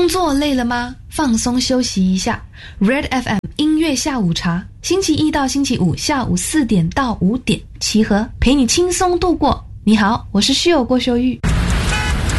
工作累了吗？放松休息一下。Red FM 音乐下午茶，星期一到星期五下午4点到5点，齐和陪你轻松度过。你好，我是室友郭秀玉。